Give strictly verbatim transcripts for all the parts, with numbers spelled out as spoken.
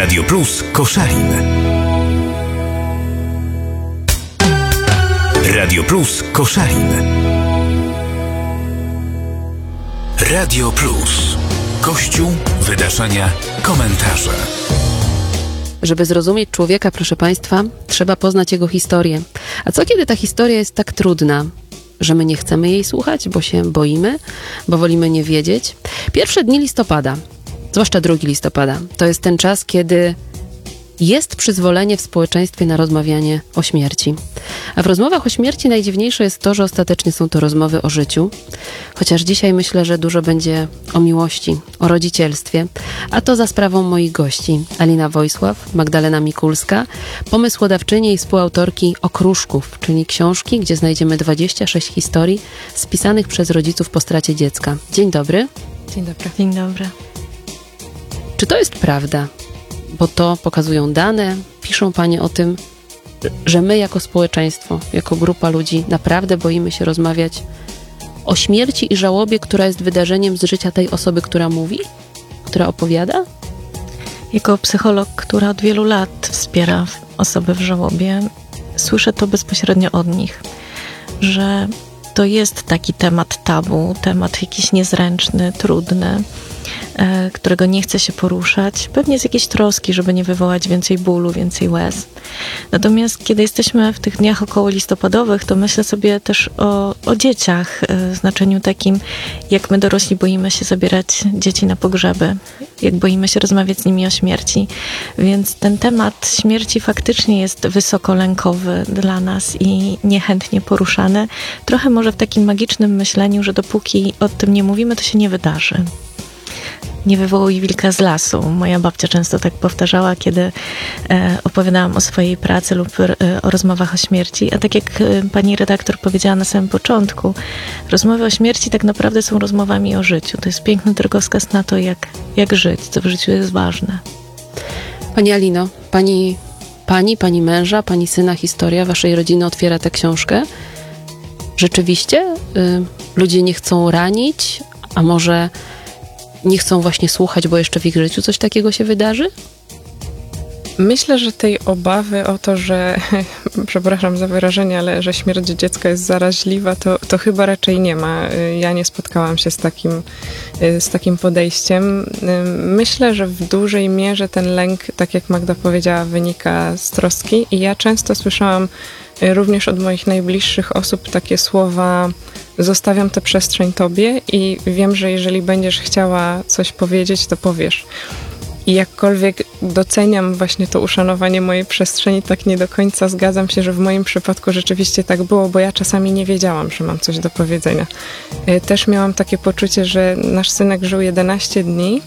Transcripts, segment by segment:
Radio Plus Koszalin. Radio Plus Koszalin. Radio Plus. Kościół, wydarzenia, komentarze. Żeby zrozumieć człowieka, proszę Państwa, trzeba poznać jego historię. A co kiedy ta historia jest tak trudna, że my nie chcemy jej słuchać, bo się boimy, bo wolimy nie wiedzieć? Pierwsze dni listopada, zwłaszcza drugi listopada, to jest ten czas, kiedy jest przyzwolenie w społeczeństwie na rozmawianie o śmierci. A w rozmowach o śmierci najdziwniejsze jest to, że ostatecznie są to rozmowy o życiu. Chociaż dzisiaj myślę, że dużo będzie o miłości, o rodzicielstwie. A to za sprawą moich gości. Alina Wojsław, Magdalena Mikulska, pomysłodawczyni i współautorki Okruszków, czyli książki, gdzie znajdziemy dwadzieścia sześć historii spisanych przez rodziców po stracie dziecka. Dzień dobry. Dzień dobry. Dzień dobry. Czy to jest prawda? Bo to pokazują dane, piszą Panie o tym, że my jako społeczeństwo, jako grupa ludzi naprawdę boimy się rozmawiać o śmierci i żałobie, która jest wydarzeniem z życia tej osoby, która mówi, która opowiada? Jako psycholog, która od wielu lat wspiera osoby w żałobie, słyszę to bezpośrednio od nich, że to jest taki temat tabu, temat jakiś niezręczny, trudny, którego nie chce się poruszać. Pewnie z jakiejś troski, żeby nie wywołać więcej bólu, więcej łez. Natomiast kiedy jesteśmy w tych dniach około listopadowych, to myślę sobie też o, o dzieciach, w znaczeniu takim, jak my dorośli boimy się zabierać dzieci na pogrzeby, jak boimy się rozmawiać z nimi o śmierci. Więc ten temat śmierci faktycznie jest wysoko lękowy dla nas i niechętnie poruszany. Trochę może w takim magicznym myśleniu, że dopóki o tym nie mówimy, to się nie wydarzy. Nie wywołuj wilka z lasu. Moja babcia często tak powtarzała, kiedy e, opowiadałam o swojej pracy lub e, o rozmowach o śmierci. A tak jak e, pani redaktor powiedziała na samym początku, rozmowy o śmierci tak naprawdę są rozmowami o życiu. To jest piękny drogowskaz na to, jak, jak żyć, co w życiu jest ważne. Pani Alino, pani, pani, pani męża, pani syna historia waszej rodziny otwiera tę książkę. Rzeczywiście y, ludzie nie chcą ranić, a może nie chcą właśnie słuchać, bo jeszcze w ich życiu coś takiego się wydarzy? Myślę, że tej obawy o to, że, przepraszam za wyrażenie, ale że śmierć dziecka jest zaraźliwa, to, to chyba raczej nie ma. Ja nie spotkałam się z takim, z takim podejściem. Myślę, że w dużej mierze ten lęk, tak jak Magda powiedziała, wynika z troski i ja często słyszałam również od moich najbliższych osób takie słowa: zostawiam tę przestrzeń tobie i wiem, że jeżeli będziesz chciała coś powiedzieć, to powiesz. I jakkolwiek doceniam właśnie to uszanowanie mojej przestrzeni, tak nie do końca zgadzam się, że w moim przypadku rzeczywiście tak było, bo ja czasami nie wiedziałam, że mam coś do powiedzenia. Też miałam takie poczucie, że nasz synek żył jedenaście dni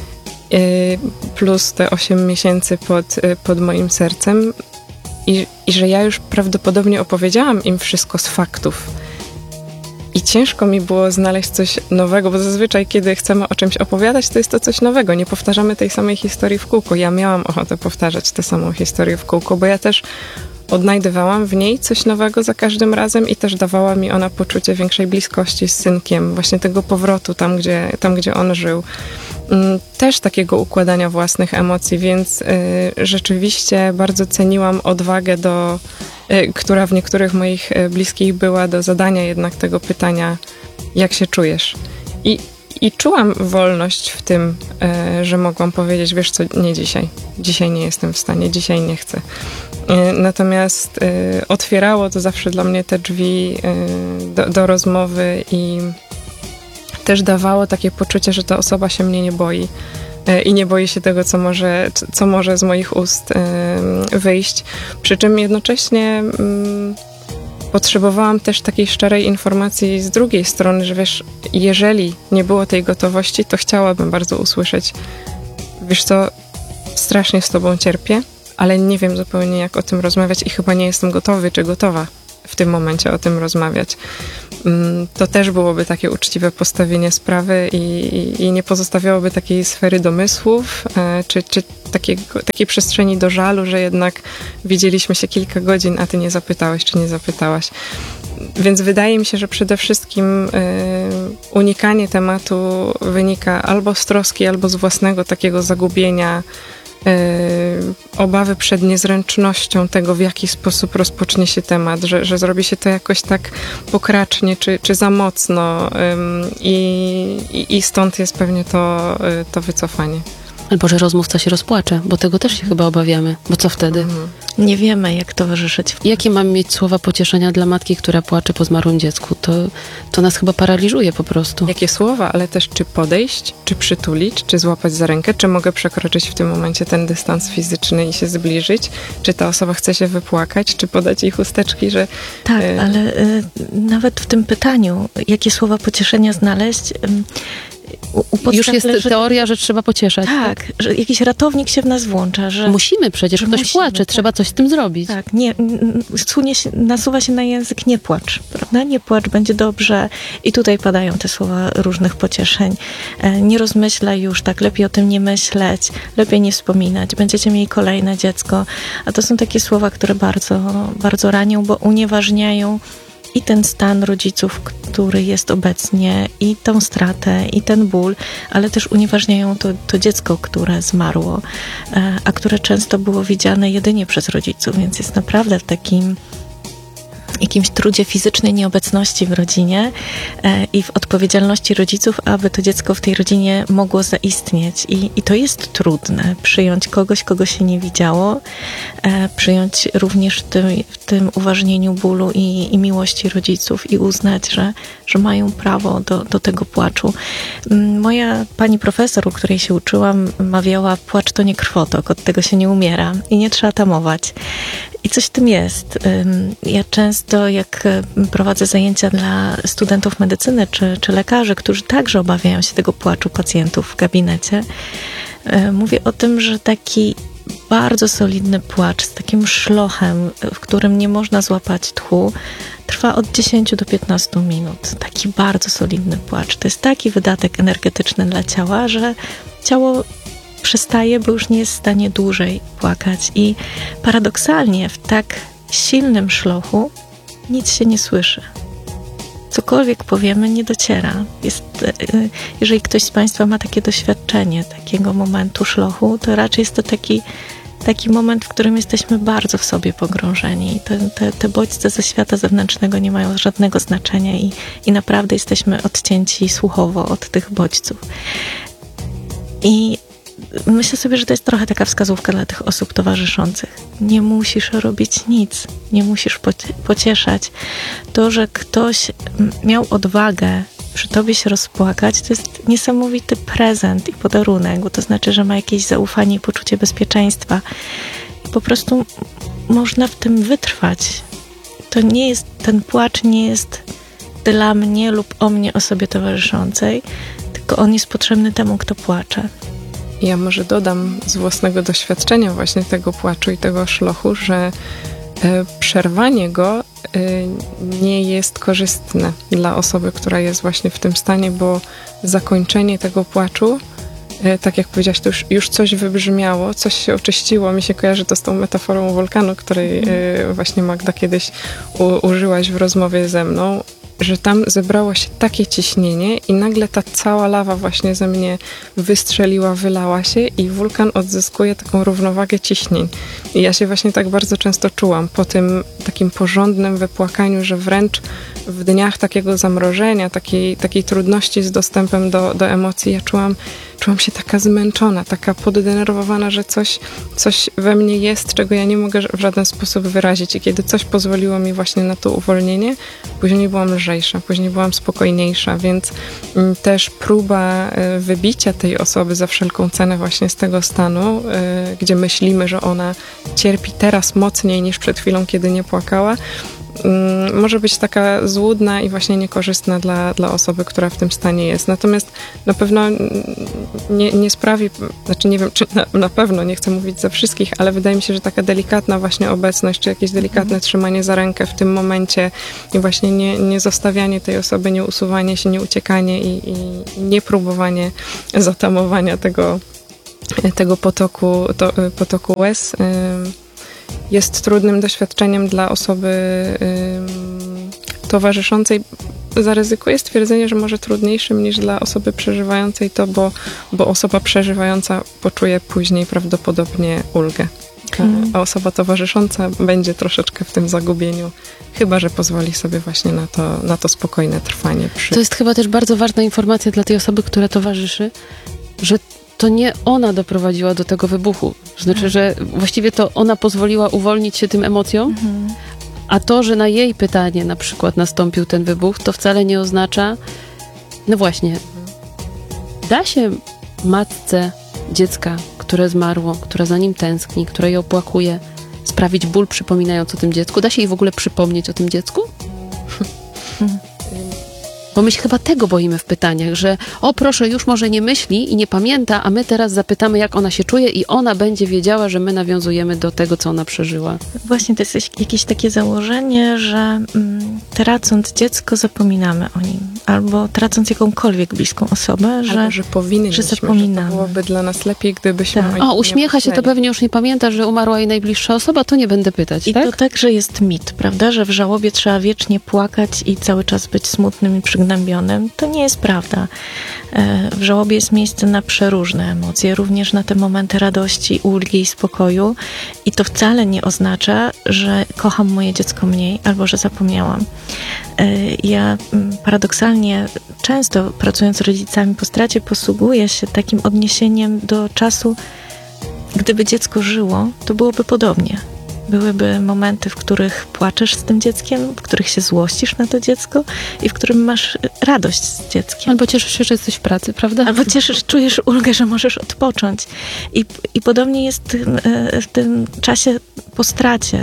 plus te osiem miesięcy pod, pod moim sercem i, i że ja już prawdopodobnie opowiedziałam im wszystko z faktów. I ciężko mi było znaleźć coś nowego, bo zazwyczaj, kiedy chcemy o czymś opowiadać, to jest to coś nowego. Nie powtarzamy tej samej historii w kółko. Ja miałam ochotę powtarzać tę samą historię w kółko, bo ja też odnajdywałam w niej coś nowego za każdym razem i też dawała mi ona poczucie większej bliskości z synkiem, właśnie tego powrotu tam, gdzie, tam, gdzie on żył. Też takiego układania własnych emocji, więc y, rzeczywiście bardzo ceniłam odwagę do która w niektórych moich bliskich była, do zadania jednak tego pytania, jak się czujesz. I, i czułam wolność w tym, że mogłam powiedzieć, wiesz co, nie dzisiaj. Dzisiaj nie jestem w stanie, dzisiaj nie chcę. Natomiast otwierało to zawsze dla mnie te drzwi do, do rozmowy i też dawało takie poczucie, że ta osoba się mnie nie boi. I nie boję się tego, co może, co może z moich ust wyjść. Przy czym jednocześnie potrzebowałam też takiej szczerej informacji z drugiej strony, że wiesz, jeżeli nie było tej gotowości, to chciałabym bardzo usłyszeć, wiesz co, strasznie z tobą cierpię, ale nie wiem zupełnie, jak o tym rozmawiać i chyba nie jestem gotowy czy gotowa w tym momencie o tym rozmawiać. To też byłoby takie uczciwe postawienie sprawy i, i, i nie pozostawiałoby takiej sfery domysłów, czy, czy takiego, takiej przestrzeni do żalu, że jednak widzieliśmy się kilka godzin, a ty nie zapytałeś, czy nie zapytałaś. Więc wydaje mi się, że przede wszystkim y, unikanie tematu wynika albo z troski, albo z własnego takiego zagubienia obawy przed niezręcznością tego, w jaki sposób rozpocznie się temat, że, że zrobi się to jakoś tak pokracznie, czy, czy za mocno i, i stąd jest pewnie to, to wycofanie. Albo że rozmówca się rozpłacze, bo tego też się chyba obawiamy. Bo co wtedy? Mhm. Nie wiemy, jak towarzyszyć. Jakie mamy mieć słowa pocieszenia dla matki, która płacze po zmarłym dziecku? To, to nas chyba paraliżuje po prostu. Jakie słowa, ale też czy podejść, czy przytulić, czy złapać za rękę, czy mogę przekroczyć w tym momencie ten dystans fizyczny i się zbliżyć, czy ta osoba chce się wypłakać, czy podać jej chusteczki, że... Tak, y- ale y, nawet w tym pytaniu, jakie słowa pocieszenia znaleźć... Y, U, u Już jest leży... teoria, że trzeba pocieszać. Tak, że jakiś ratownik się w nas włącza, że... Musimy przecież, że ktoś musimy, płacze, tak. trzeba coś z tym zrobić. Tak, nie, sunie się, nasuwa się na język nie płacz, prawda? Nie płacz, będzie dobrze. I tutaj padają te słowa różnych pocieszeń. E, nie rozmyślaj już, tak, lepiej o tym nie myśleć, lepiej nie wspominać, będziecie mieli kolejne dziecko. A to są takie słowa, które bardzo, bardzo ranią, bo unieważniają i ten stan rodziców, który jest obecnie, i tą stratę, i ten ból, ale też unieważniają to, to dziecko, które zmarło, a które często było widziane jedynie przez rodziców, więc jest naprawdę w takim jakimś trudzie fizycznej nieobecności w rodzinie e, i w odpowiedzialności rodziców, aby to dziecko w tej rodzinie mogło zaistnieć. I, i to jest trudne, przyjąć kogoś, kogo się nie widziało, e, przyjąć również w tym, w tym uważnieniu bólu i, i miłości rodziców i uznać, że, że mają prawo do, do tego płaczu. Moja pani profesor, u której się uczyłam, mawiała: płacz to nie krwotok, od tego się nie umiera i nie trzeba tamować. I coś w tym jest. Ja często, jak prowadzę zajęcia dla studentów medycyny czy, czy lekarzy, którzy także obawiają się tego płaczu pacjentów w gabinecie, mówię o tym, że taki bardzo solidny płacz z takim szlochem, w którym nie można złapać tchu, trwa od dziesięciu do piętnastu minut. Taki bardzo solidny płacz. To jest taki wydatek energetyczny dla ciała, że ciało przestaje, bo już nie jest w stanie dłużej płakać. I paradoksalnie w tak silnym szlochu nic się nie słyszy. Cokolwiek powiemy, nie dociera. Jest, jeżeli ktoś z Państwa ma takie doświadczenie, takiego momentu szlochu, to raczej jest to taki, taki moment, w którym jesteśmy bardzo w sobie pogrążeni. Te, te, te bodźce ze świata zewnętrznego nie mają żadnego znaczenia i, i naprawdę jesteśmy odcięci słuchowo od tych bodźców. I myślę sobie, że to jest trochę taka wskazówka dla tych osób towarzyszących. Nie musisz robić nic, nie musisz pocieszać. To, że ktoś miał odwagę przy tobie się rozpłakać, to jest niesamowity prezent i podarunek, bo to znaczy, że ma jakieś zaufanie i poczucie bezpieczeństwa. I po prostu można w tym wytrwać. To nie jest, ten płacz nie jest dla mnie lub o mnie osobie towarzyszącej, tylko on jest potrzebny temu, kto płacze. Ja może dodam z własnego doświadczenia właśnie tego płaczu i tego szlochu, że przerwanie go nie jest korzystne dla osoby, która jest właśnie w tym stanie, bo zakończenie tego płaczu, tak jak powiedziałaś, to już, już coś wybrzmiało, coś się oczyściło. Mi się kojarzy to z tą metaforą wulkanu, której właśnie Magda kiedyś u, użyłaś w rozmowie ze mną, że tam zebrało się takie ciśnienie i nagle ta cała lawa właśnie ze mnie wystrzeliła, wylała się i wulkan odzyskuje taką równowagę ciśnień. I ja się właśnie tak bardzo często czułam po tym takim porządnym wypłakaniu, że wręcz w dniach takiego zamrożenia, takiej, takiej trudności z dostępem do, do emocji, ja czułam, czułam się taka zmęczona, taka poddenerwowana, że coś, coś we mnie jest, czego ja nie mogę w żaden sposób wyrazić. I kiedy coś pozwoliło mi właśnie na to uwolnienie, później byłam lżejsza, później byłam spokojniejsza, więc m, też próba y, wybicia tej osoby za wszelką cenę właśnie z tego stanu, y, gdzie myślimy, że ona cierpi teraz mocniej niż przed chwilą, kiedy nie płakała, może być taka złudna i właśnie niekorzystna dla, dla osoby, która w tym stanie jest. Natomiast na pewno nie, nie sprawi, znaczy nie wiem, czy na, na pewno, nie chcę mówić za wszystkich, ale wydaje mi się, że taka delikatna właśnie obecność, czy jakieś delikatne mm. trzymanie za rękę w tym momencie i właśnie nie, nie zostawianie tej osoby, nie usuwanie się, nie uciekanie i, i nie próbowanie zatamowania tego, tego potoku, to, potoku łez, jest trudnym doświadczeniem dla osoby towarzyszącej zaryzykuję stwierdzenie, że może trudniejszym niż dla osoby przeżywającej to, bo, bo osoba przeżywająca poczuje później prawdopodobnie ulgę. Hmm. A osoba towarzysząca będzie troszeczkę w tym zagubieniu, chyba że pozwoli sobie właśnie na to, na to spokojne trwanie. Przy... To jest chyba też bardzo ważna informacja dla tej osoby, która towarzyszy, że to nie ona doprowadziła do tego wybuchu. Znaczy, że właściwie to ona pozwoliła uwolnić się tym emocjom, Mhm. a to, że na jej pytanie na przykład nastąpił ten wybuch, to wcale nie oznacza, no właśnie, da się matce dziecka, które zmarło, która za nim tęskni, która je opłakuje, sprawić ból przypominając o tym dziecku? Da się jej w ogóle przypomnieć o tym dziecku? Bo my się chyba tego boimy w pytaniach, że o proszę, już może nie myśli i nie pamięta, a my teraz zapytamy, jak ona się czuje i ona będzie wiedziała, że my nawiązujemy do tego, co ona przeżyła. Właśnie to jest jakieś takie założenie, że mm, tracąc dziecko zapominamy o nim. Albo tracąc jakąkolwiek bliską osobę, że, Albo, że powinniśmy, że zapominamy. że to byłoby dla nas lepiej, gdybyśmy Tak. o nim O, uśmiecha się, to myśleli. pewnie już nie pamięta, że umarła jej najbliższa osoba, to nie będę pytać, I tak? to także jest mit, prawda, że w żałobie trzeba wiecznie płakać i cały czas być smutnym i przygnębionym. To nie jest prawda. E, W żałobie jest miejsce na przeróżne emocje, również na te momenty radości, ulgi i spokoju. I to wcale nie oznacza, że kocham moje dziecko mniej albo że zapomniałam. E, Ja mm, paradoksalnie często pracując z rodzicami po stracie posługuję się takim odniesieniem do czasu, gdyby dziecko żyło, to byłoby podobnie. Byłyby momenty, w których płaczesz z tym dzieckiem, w których się złościsz na to dziecko i w którym masz radość z dzieckiem. Albo cieszysz się, że jesteś w pracy, prawda? Albo cieszysz, czujesz ulgę, że możesz odpocząć. I, i podobnie jest w tym, e, w tym czasie po stracie.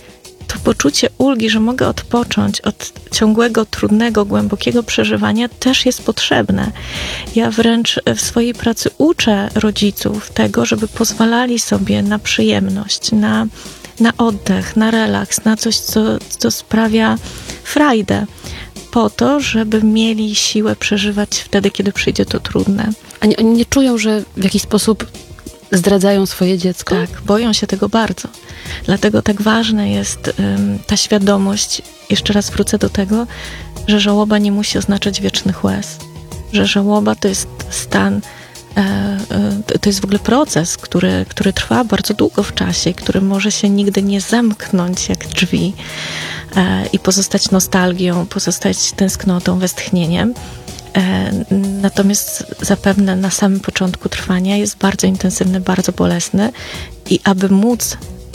To poczucie ulgi, że mogę odpocząć od ciągłego, trudnego, głębokiego przeżywania też jest potrzebne. Ja wręcz w swojej pracy uczę rodziców tego, żeby pozwalali sobie na przyjemność, na, na oddech, na relaks, na coś, co, co sprawia frajdę, po to, żeby mieli siłę przeżywać wtedy, kiedy przyjdzie to trudne. A nie, oni nie czują, że w jakiś sposób zdradzają swoje dziecko? Tak, boją się tego bardzo. Dlatego tak ważna jest um, ta świadomość, jeszcze raz wrócę do tego, że żałoba nie musi oznaczać wiecznych łez. Że żałoba to jest stan, e, e, to jest w ogóle proces, który, który trwa bardzo długo w czasie, który może się nigdy nie zamknąć jak drzwi e, i pozostać nostalgią, pozostać tęsknotą, westchnieniem. E, Natomiast zapewne na samym początku trwania jest bardzo intensywny, bardzo bolesny i aby móc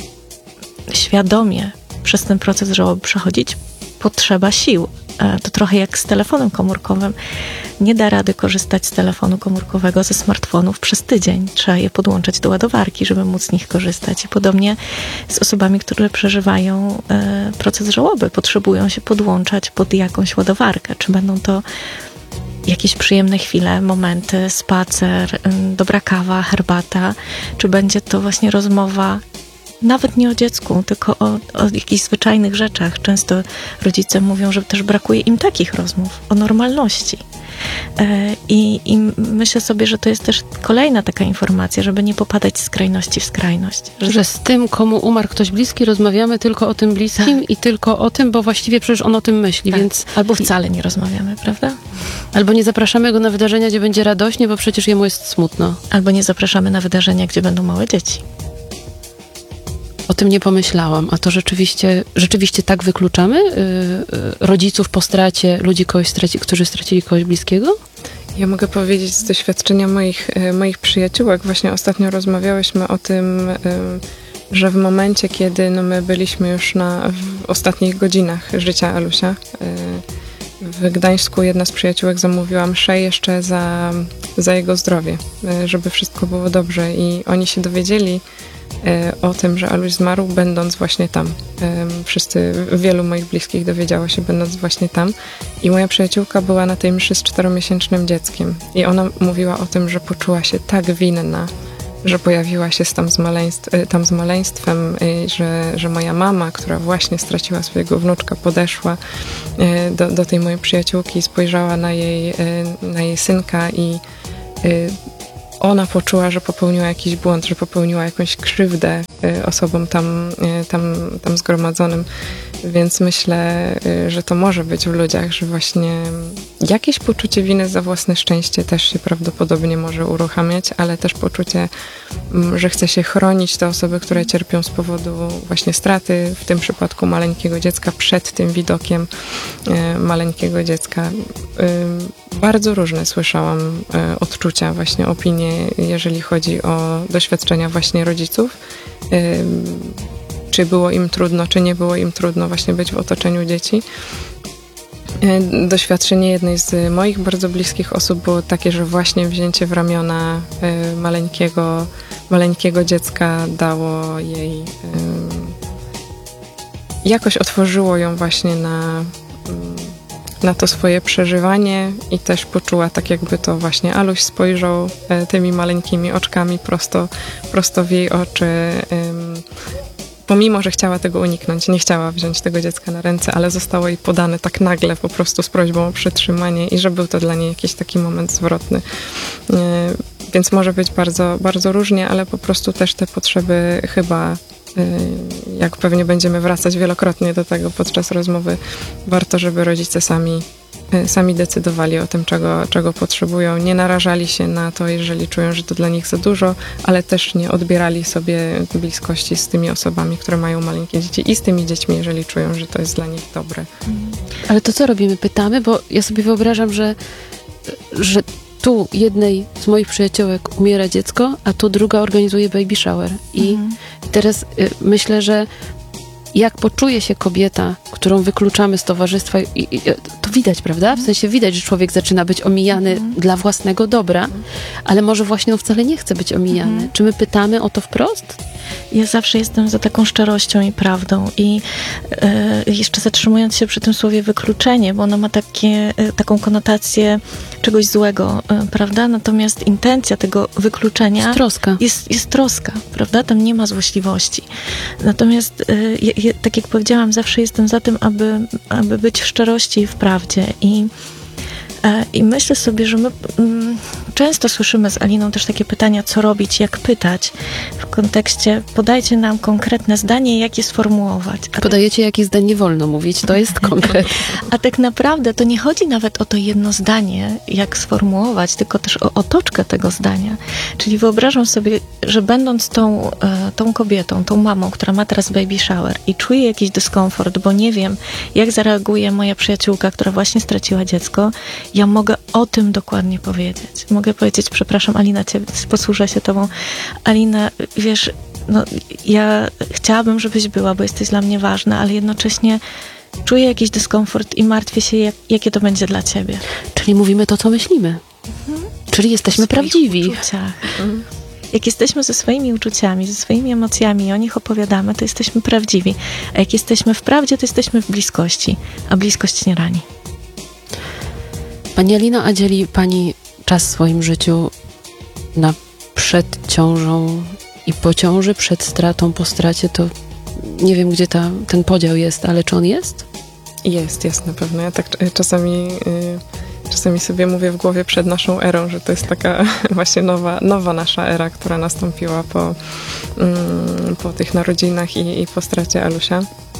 świadomie przez ten proces żałoby przechodzić, potrzeba sił. E, To trochę jak z telefonem komórkowym. Nie da rady korzystać z telefonu komórkowego, ze smartfonów przez tydzień. Trzeba je podłączać do ładowarki, żeby móc z nich korzystać. I podobnie z osobami, które przeżywają e, proces żałoby. Potrzebują się podłączać pod jakąś ładowarkę. Czy będą to jakieś przyjemne chwile, momenty, spacer, ym, dobra kawa, herbata, czy będzie to właśnie rozmowa nawet nie o dziecku, tylko o, o jakichś zwyczajnych rzeczach. Często rodzice mówią, że też brakuje im takich rozmów, o normalności. E, I, I myślę sobie, że to jest też kolejna taka informacja, żeby nie popadać z skrajności w skrajność. Że, Że z tym, komu umarł ktoś bliski, rozmawiamy tylko o tym bliskim i tylko o tym, bo właściwie przecież on o tym myśli, tak, więc... albo wcale nie rozmawiamy, prawda? Albo nie zapraszamy go na wydarzenia, gdzie będzie radośnie, bo przecież jemu jest smutno. Albo nie zapraszamy na wydarzenia, gdzie będą małe dzieci. O tym nie pomyślałam, a to rzeczywiście, rzeczywiście tak wykluczamy yy, yy, rodziców po stracie, ludzi, kogoś straci, którzy stracili kogoś bliskiego? Ja mogę powiedzieć z doświadczenia moich, e, moich przyjaciółek. Właśnie ostatnio rozmawiałyśmy o tym, e, że w momencie, kiedy no, my byliśmy już na, w ostatnich godzinach życia Alusia, e, w Gdańsku jedna z przyjaciółek zamówiła mszę jeszcze za, za jego zdrowie, e, żeby wszystko było dobrze. I oni się dowiedzieli e, o tym, że Aluś zmarł, będąc właśnie tam. E, wszyscy, wielu moich bliskich dowiedziało się, będąc właśnie tam. I moja przyjaciółka była na tej mszy z czteromiesięcznym dzieckiem. I ona mówiła o tym, że poczuła się tak winna, że pojawiła się tam z, maleństw, tam z maleństwem, że, że moja mama, która właśnie straciła swojego wnuczka, podeszła do, do tej mojej przyjaciółki i spojrzała na jej, na jej synka i ona poczuła, że popełniła jakiś błąd, że popełniła jakąś krzywdę osobom tam, tam, tam zgromadzonym. Więc myślę, że to może być w ludziach, że właśnie jakieś poczucie winy za własne szczęście też się prawdopodobnie może uruchamiać, ale też poczucie, że chce się chronić te osoby, które cierpią z powodu właśnie straty, w tym przypadku maleńkiego dziecka, przed tym widokiem maleńkiego dziecka. Bardzo różne słyszałam odczucia, właśnie opinie, jeżeli chodzi o doświadczenia właśnie rodziców. Czy było im trudno, czy nie było im trudno właśnie być w otoczeniu dzieci. Doświadczenie jednej z moich bardzo bliskich osób było takie, że właśnie wzięcie w ramiona maleńkiego, maleńkiego dziecka dało jej, jakoś otworzyło ją właśnie na, na to swoje przeżywanie i też poczuła tak, jakby to właśnie Aluś spojrzał tymi maleńkimi oczkami prosto, prosto w jej oczy. Pomimo, że chciała tego uniknąć, nie chciała wziąć tego dziecka na ręce, ale zostało jej podane tak nagle po prostu z prośbą o przytrzymanie i że był to dla niej jakiś taki moment zwrotny. Więc może być bardzo, bardzo różnie, ale po prostu też te potrzeby chyba, jak pewnie będziemy wracać wielokrotnie do tego podczas rozmowy, warto, żeby rodzice sami sami decydowali o tym, czego, czego potrzebują, nie narażali się na to, jeżeli czują, że to dla nich za dużo, ale też nie odbierali sobie bliskości z tymi osobami, które mają maleńkie dzieci i z tymi dziećmi, jeżeli czują, że to jest dla nich dobre. Ale to co robimy? Pytamy, bo ja sobie wyobrażam, że, że tu jednej z moich przyjaciółek umiera dziecko, a tu druga organizuje baby shower. I mhm. teraz y, myślę, że jak poczuje się kobieta, którą wykluczamy z towarzystwa, i, i, to widać, prawda? W sensie widać, że człowiek zaczyna być omijany mm. dla własnego dobra, ale może właśnie on wcale nie chce być omijany. Mm. Czy my pytamy o to wprost? Ja zawsze jestem za taką szczerością i prawdą i e, jeszcze zatrzymując się przy tym słowie wykluczenie, bo ono ma takie, e, taką konotację czegoś złego, e, prawda? Natomiast intencja tego wykluczenia jest troska. Jest, jest troska, prawda? Tam nie ma złośliwości. Natomiast e, je, tak jak powiedziałam, zawsze jestem za tym, aby, aby być w szczerości i w prawdzie i I myślę sobie, że my mm, często słyszymy z Aliną też takie pytania, co robić, jak pytać, w kontekście podajcie nam konkretne zdanie, jak je sformułować. A Podajecie, jakie zdań nie wolno mówić, to jest konkret. A tak naprawdę to nie chodzi nawet o to jedno zdanie, jak sformułować, tylko też o otoczkę tego zdania. Czyli wyobrażam sobie, że będąc tą, tą kobietą, tą mamą, która ma teraz baby shower i czuje jakiś dyskomfort, bo nie wiem, jak zareaguje moja przyjaciółka, która właśnie straciła dziecko, ja mogę o tym dokładnie powiedzieć. Mogę powiedzieć, przepraszam, Alina, cię, posłużę się tobą. Alina, wiesz, no, ja chciałabym, żebyś była, bo jesteś dla mnie ważna, ale jednocześnie czuję jakiś dyskomfort i martwię się, jak, jakie to będzie dla ciebie. Czyli mówimy to, co myślimy. Mhm. Czyli jesteśmy prawdziwi. Uczuciach. Mhm. Jak jesteśmy ze swoimi uczuciami, ze swoimi emocjami i o nich opowiadamy, to jesteśmy prawdziwi. A jak jesteśmy w prawdzie, to jesteśmy w bliskości. A bliskość nie rani. Pani Alino, a dzieli Pani czas w swoim życiu na przed ciążą i po ciąży, przed stratą, po stracie? To nie wiem, gdzie ta, ten podział jest, ale czy on jest? Jest, jest na pewno. Ja tak czasami, czasami sobie mówię w głowie przed naszą erą, że to jest taka właśnie nowa, nowa nasza era, która nastąpiła po, po tych narodzinach i, i po stracie Alusia.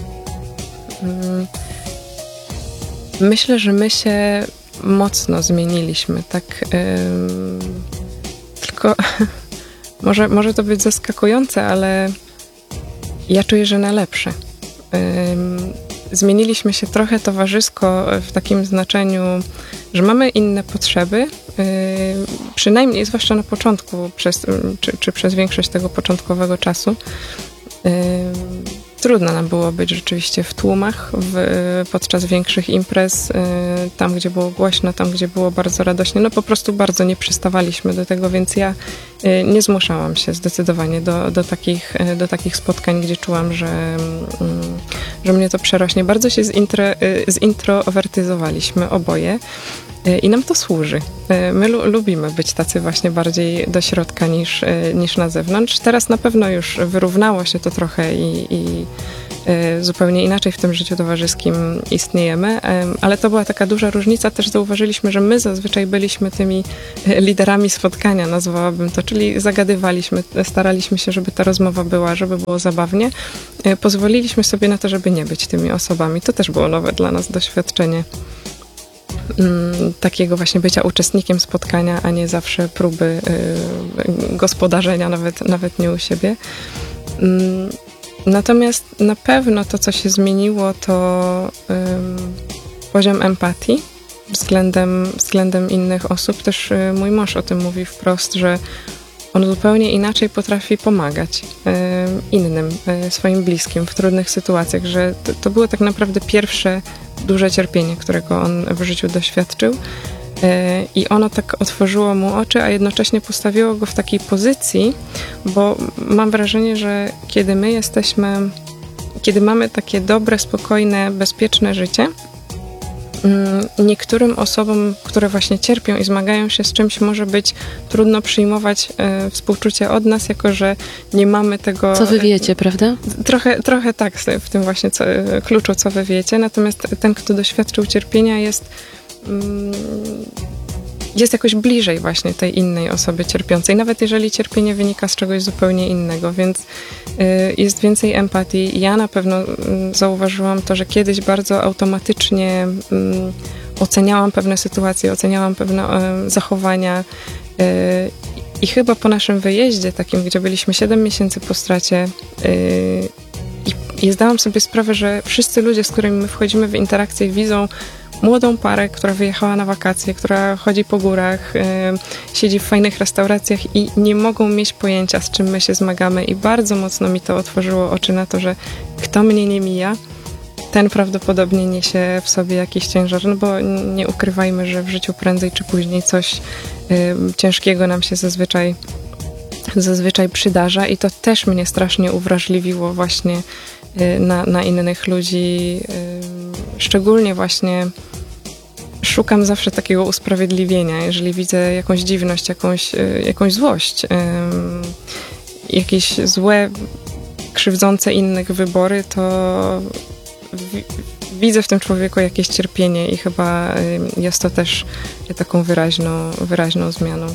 Myślę, że my się mocno zmieniliśmy, tak ym, tylko może, może to być zaskakujące, ale ja czuję, że na lepsze. Ym, zmieniliśmy się trochę towarzysko w takim znaczeniu, że mamy inne potrzeby, yy, przynajmniej zwłaszcza na początku, przez, czy, czy przez większość tego początkowego czasu. Yy, Trudno nam było być rzeczywiście w tłumach w, podczas większych imprez, tam gdzie było głośno, tam gdzie było bardzo radośnie. No po prostu bardzo nie przystawaliśmy do tego, więc ja nie zmuszałam się zdecydowanie do, do, takich, do takich spotkań, gdzie czułam, że, że mnie to przerośnie. Bardzo się zintro, zintrowertyzowaliśmy oboje. I nam to służy. My lu- lubimy być tacy właśnie bardziej do środka niż, niż na zewnątrz. Teraz na pewno już wyrównało się to trochę i, i, zupełnie inaczej w tym życiu towarzyskim istniejemy, ale to była taka duża różnica. Też zauważyliśmy, że my zazwyczaj byliśmy tymi liderami spotkania, nazwałabym to, czyli zagadywaliśmy, staraliśmy się, żeby ta rozmowa była, żeby było zabawnie. Pozwoliliśmy sobie na to, żeby nie być tymi osobami. To też było nowe dla nas doświadczenie takiego właśnie bycia uczestnikiem spotkania, a nie zawsze próby gospodarzenia, nawet, nawet nie u siebie. Natomiast na pewno to, co się zmieniło, to um, poziom empatii względem, względem innych osób. Też y, mój mąż o tym mówi wprost, że on zupełnie inaczej potrafi pomagać y, innym, y, swoim bliskim w trudnych sytuacjach, że to, to było tak naprawdę pierwsze duże cierpienie, którego on w życiu doświadczył. I ono tak otworzyło mu oczy, a jednocześnie postawiło go w takiej pozycji, bo mam wrażenie, że kiedy my jesteśmy, kiedy mamy takie dobre, spokojne, bezpieczne życie, niektórym osobom, które właśnie cierpią i zmagają się z czymś, może być trudno przyjmować współczucie od nas, jako że nie mamy tego... Co wy wiecie, prawda? Trochę, trochę tak, w tym właśnie co, kluczu, co wy wiecie. Natomiast ten, kto doświadczył cierpienia, jest jest jakoś bliżej właśnie tej innej osoby cierpiącej, nawet jeżeli cierpienie wynika z czegoś zupełnie innego, więc jest więcej empatii. Ja na pewno zauważyłam to, że kiedyś bardzo automatycznie oceniałam pewne sytuacje, oceniałam pewne zachowania i chyba po naszym wyjeździe takim, gdzie byliśmy siedem miesięcy po stracie i zdałam sobie sprawę, że wszyscy ludzie, z którymi my wchodzimy w interakcję, widzą młodą parę, która wyjechała na wakacje, która chodzi po górach, yy, siedzi w fajnych restauracjach i nie mogą mieć pojęcia, z czym my się zmagamy, i bardzo mocno mi to otworzyło oczy na to, że kto mnie nie mija, ten prawdopodobnie niesie w sobie jakiś ciężar, no bo nie ukrywajmy, że w życiu prędzej czy później coś yy, ciężkiego nam się zazwyczaj zazwyczaj przydarza, i to też mnie strasznie uwrażliwiło właśnie yy, na, na innych ludzi, yy, szczególnie właśnie szukam zawsze takiego usprawiedliwienia, jeżeli widzę jakąś dziwność, jakąś, jakąś złość, jakieś złe, krzywdzące innych wybory, to widzę w tym człowieku jakieś cierpienie i chyba jest to też taką wyraźną, wyraźną zmianą.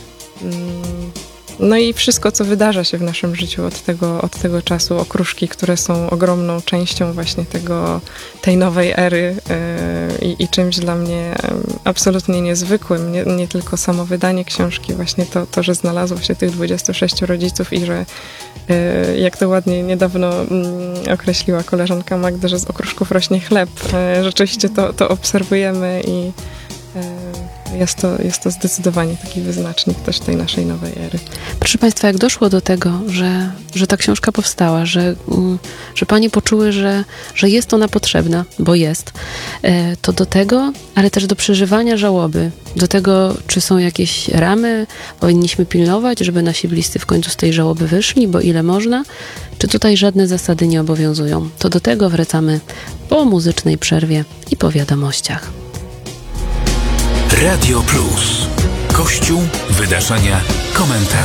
No i wszystko, co wydarza się w naszym życiu od tego, od tego czasu, okruszki, które są ogromną częścią właśnie tego, tej nowej ery yy, i czymś dla mnie absolutnie niezwykłym. Nie, nie tylko samo wydanie książki, właśnie to, to, że znalazło się tych dwudziestu sześciu rodziców i że yy, jak to ładnie niedawno yy, określiła koleżanka Magda, że z okruszków rośnie chleb. Yy, rzeczywiście to, to obserwujemy i yy, Jest to, jest to zdecydowanie taki wyznacznik też tej naszej nowej ery. Proszę Państwa, jak doszło do tego, że, że ta książka powstała, że, że Panie poczuły, że, że jest ona potrzebna, bo jest, to do tego, ale też do przeżywania żałoby, do tego, czy są jakieś ramy, powinniśmy pilnować, żeby nasi bliscy w końcu z tej żałoby wyszli, bo ile można, czy tutaj żadne zasady nie obowiązują. To do tego wracamy po muzycznej przerwie i po wiadomościach. Radio Plus. Kościół, wydarzenia, komentarze.